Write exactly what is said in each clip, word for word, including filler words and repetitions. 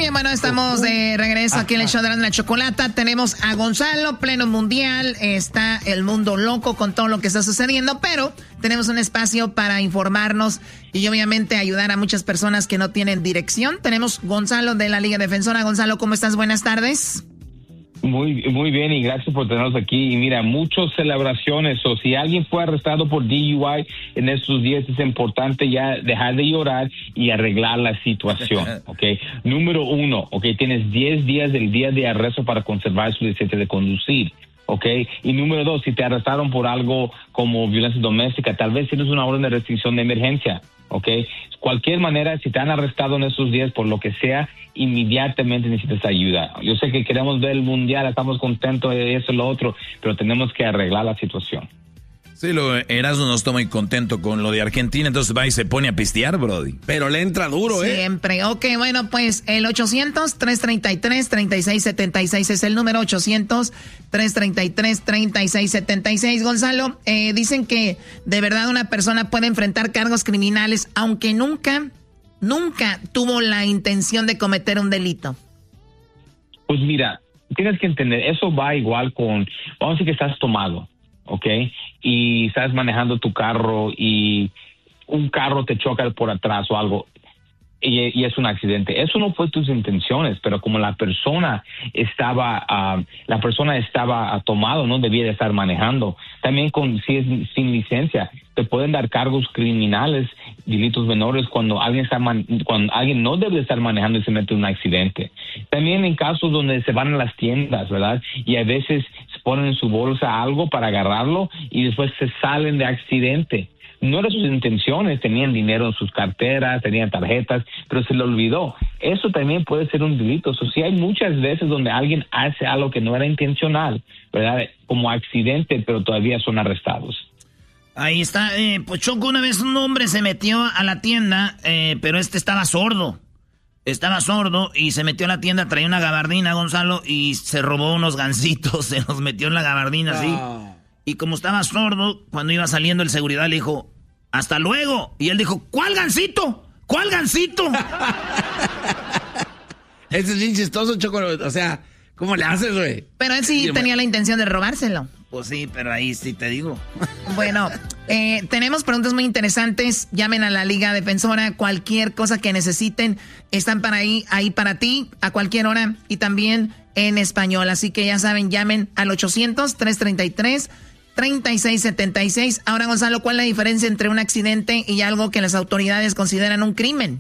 bien, bueno, estamos de regreso aquí en el show de la Chocolata. Tenemos a Gonzalo, pleno mundial. Está el mundo loco con todo lo que está sucediendo, pero tenemos un espacio para informarnos y obviamente ayudar a muchas personas que no tienen dirección. Tenemos Gonzalo de la Liga Defensora. Gonzalo, ¿cómo estás? Buenas tardes. Muy, muy bien, y gracias por tenernos aquí. Y mira, muchas celebraciones. O si alguien fue arrestado por D U I en estos días, es importante ya dejar de llorar y arreglar la situación, ¿ok? Número uno, ¿ok? Tienes diez días del día de arresto para conservar su licencia de conducir, ¿ok? Y número dos, si te arrestaron por algo como violencia doméstica, tal vez tienes una orden de restricción de emergencia, ¿ok? Cualquier manera, si te han arrestado en estos días por lo que sea, inmediatamente necesitas ayuda. Yo sé que queremos ver el mundial, estamos contentos de eso y lo otro, pero tenemos que arreglar la situación. Sí, lo, Erasmo no está muy contento con lo de Argentina, entonces va y se pone a pistear, brody. Pero le entra duro, ¿eh? Siempre. Ok, bueno, pues el ochocientos, trescientos treinta y tres, treinta y seis setenta y seis es el número ochocientos, trescientos treinta y tres, treinta y seis setenta y seis. Gonzalo, eh, dicen que de verdad una persona puede enfrentar cargos criminales aunque nunca, nunca tuvo la intención de cometer un delito. Pues mira, tienes que entender, eso va igual con, vamos a decir que estás tomado, ¿ok? Y estás manejando tu carro y un carro te choca por atrás o algo y, y es un accidente. Eso no fue tus intenciones, pero como la persona estaba, uh, la persona estaba uh, tomado, no debía de estar manejando. También con si es sin licencia, te pueden dar cargos criminales, delitos menores cuando alguien está man, cuando alguien no debe estar manejando y se mete en un accidente. También en casos donde se van a las tiendas, ¿verdad? Y a veces se ponen en su bolsa algo para agarrarlo y después se salen de accidente. No eran sus intenciones, tenían dinero en sus carteras, tenían tarjetas, pero se le olvidó. Eso también puede ser un delito. O sea, sí hay muchas veces donde alguien hace algo que no era intencional, ¿verdad? Como accidente, pero todavía son arrestados. Ahí está, eh, pues Choco, una vez un hombre se metió a la tienda, eh, pero este estaba sordo. Estaba sordo y se metió a la tienda, traía una gabardina, Gonzalo, y se robó unos gansitos, se los metió en la gabardina, así. Oh. Y como estaba sordo, cuando iba saliendo el seguridad le dijo, ¡hasta luego! Y él dijo, ¿cuál gansito? ¿Cuál gansito? Ese es bien chistoso, Choco. O sea, ¿cómo le haces, güey? Pero él sí, sí tenía la intención de robárselo. Pues sí, pero ahí sí te digo. Bueno, eh, tenemos preguntas muy interesantes. Llamen a la Liga Defensora. Cualquier cosa que necesiten, están para ahí, ahí para ti, a cualquier hora y también en español. Así que ya saben, llamen al ochocientos, trescientos treinta y tres, treinta y seis setenta y seis. Ahora, Gonzalo, ¿cuál es la diferencia entre un accidente y algo que las autoridades consideran un crimen?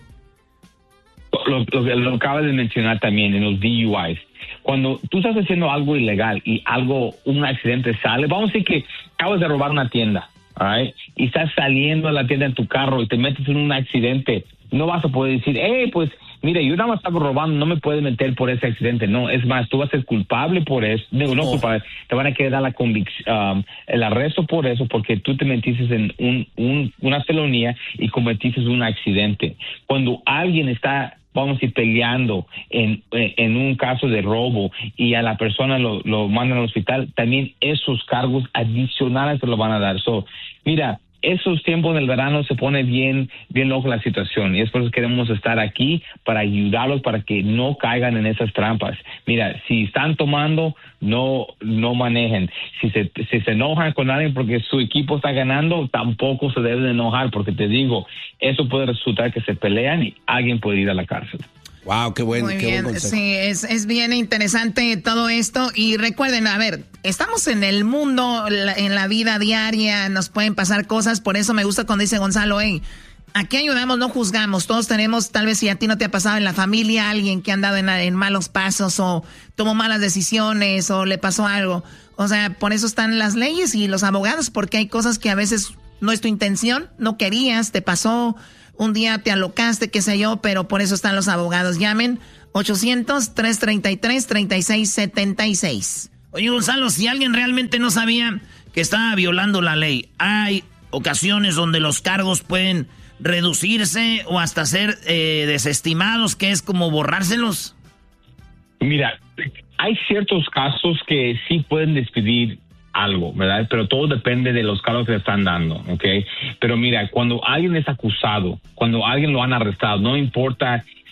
Lo, lo, lo acabas de mencionar también en los D U Is. Cuando tú estás haciendo algo ilegal y algo, un accidente sale, vamos a decir que acabas de robar una tienda, right? Y estás saliendo de la tienda en tu carro y te metes en un accidente, no vas a poder decir, hey, pues, mira, yo nada más estaba robando, no me puedes meter por ese accidente. No, es más, tú vas a ser culpable por eso. No, no, culpable. Te van a quedar la convicción, um, el arresto por eso, porque tú te metiste en un, un, una felonía y cometiste un accidente. Cuando alguien está, vamos a ir peleando en, en un caso de robo y a la persona lo, lo mandan al hospital, también esos cargos adicionales se lo van a dar. So, mira, esos tiempos del verano se pone bien, bien loca la situación y es por eso que queremos estar aquí para ayudarlos para que no caigan en esas trampas. Mira, si están tomando, no, no manejen. Si se, si se enojan con alguien porque su equipo está ganando, tampoco se deben enojar porque te digo, eso puede resultar que se pelean y alguien puede ir a la cárcel. Wow, qué buen, Muy qué bien. buen consejo. Sí, es, es bien interesante todo esto. Y recuerden, a ver, estamos en el mundo, la, en la vida diaria, nos pueden pasar cosas. Por eso me gusta cuando dice Gonzalo, hey, aquí ayudamos, no juzgamos. Todos tenemos, tal vez si a ti no te ha pasado en la familia, alguien que ha andado en, en malos pasos o tomó malas decisiones o le pasó algo. O sea, por eso están las leyes y los abogados, porque hay cosas que a veces no es tu intención, no querías, te pasó. Un día te alocaste, qué sé yo, pero por eso están los abogados. Llamen ochocientos, trescientos treinta y tres, treinta y seis setenta y seis. Oye, Gonzalo, si alguien realmente no sabía que estaba violando la ley, hay ocasiones donde los cargos pueden reducirse o hasta ser eh, desestimados, que es como borrárselos. Mira, hay ciertos casos que sí pueden despedir algo, ¿verdad? Pero todo depende de los cargos que le están dando, ¿ok? Pero mira, cuando alguien es acusado, cuando alguien lo han arrestado, no importa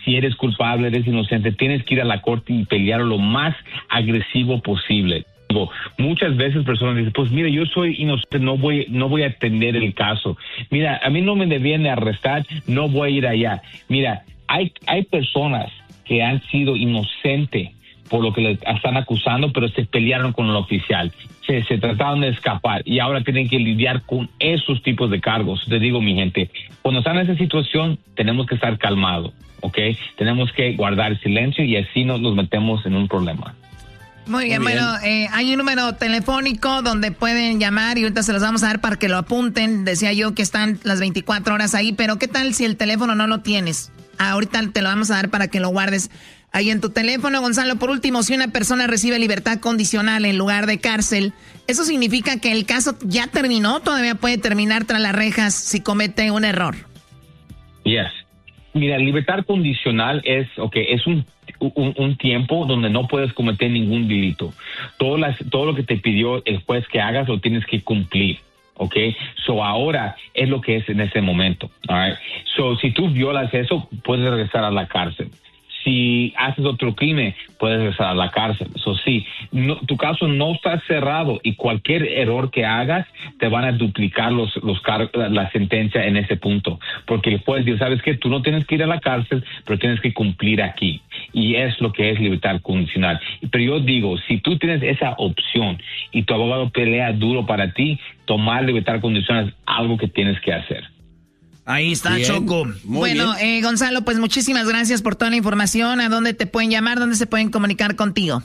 si eres culpable, eres inocente, tienes que ir a la corte y pelear lo más agresivo posible. Muchas veces personas dicen, pues mira, yo soy inocente, no voy, no voy a atender el caso. Mira, a mí no me debían de arrestar, no voy a ir allá. Mira, hay, hay personas que han sido inocentes por lo que le están acusando, pero se pelearon con el oficial. Se, se trataron de escapar y ahora tienen que lidiar con esos tipos de cargos. Te digo, mi gente, cuando están en esa situación, tenemos que estar calmados, ¿ok? Tenemos que guardar silencio y así no nos metemos en un problema. Muy bien, Muy bien. bueno, eh, hay un número telefónico donde pueden llamar y ahorita se los vamos a dar para que lo apunten. Decía yo que están las veinticuatro horas ahí, pero ¿qué tal si el teléfono no lo tienes? Ahorita te lo vamos a dar para que lo guardes ahí en tu teléfono. Gonzalo, por último, si una persona recibe libertad condicional en lugar de cárcel, ¿eso significa que el caso ya terminó? ¿Todavía puede terminar tras las rejas si comete un error? Yes. Mira, libertad condicional es, okay, es un, un, un tiempo donde no puedes cometer ningún delito. Todo, las, todo lo que te pidió el juez que hagas lo tienes que cumplir. ¿Ok? So ahora es lo que es en ese momento. All right? So si tú violas eso, puedes regresar a la cárcel. Si haces otro crimen, puedes regresar a la cárcel. Eso sí, no, tu caso no está cerrado y cualquier error que hagas te van a duplicar los, los car- la sentencia en ese punto. Porque el juez dice, ¿sabes qué? Tú no tienes que ir a la cárcel, pero tienes que cumplir aquí. Y es lo que es libertad condicional. Pero yo digo, si tú tienes esa opción y tu abogado pelea duro para ti, tomar libertad condicional es algo que tienes que hacer. Ahí está, bien. Choco. Muy bueno, eh, Gonzalo, pues muchísimas gracias por toda la información. ¿A dónde te pueden llamar? ¿Dónde se pueden comunicar contigo?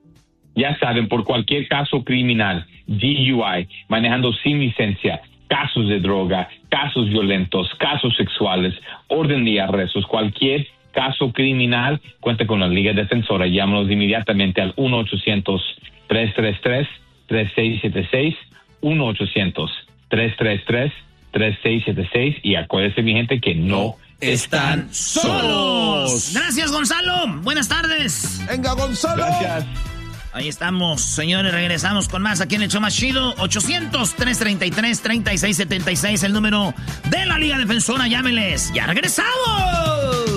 Ya saben, por cualquier caso criminal, D U I, manejando sin licencia, casos de droga, casos violentos, casos sexuales, orden de arrestos, cualquier caso criminal, cuenta con la Liga Defensora. Llámanos inmediatamente al uno ochocientos, tres tres tres, tres seis siete seis, uno ochocientos, tres tres tres, tres seis siete seis y acuérdense, mi gente, que no están solos. Gracias, Gonzalo. Buenas tardes. Venga, Gonzalo. Gracias. Ahí estamos, señores. Regresamos con más aquí en el show más chido. ochocientos, tres treinta y tres, treinta y seis setenta y seis, el número de la Liga Defensora. Llámenles. ¡Ya regresamos!